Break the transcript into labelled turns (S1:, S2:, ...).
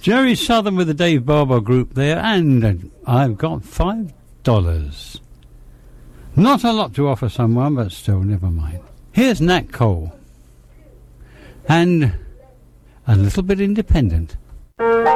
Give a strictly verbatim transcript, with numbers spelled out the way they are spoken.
S1: Jerry Southern with the Dave Barber Group there, and uh, I've got five dollars. Not a lot to offer someone, but still, never mind. Here's Nat Cole, and a little bit independent.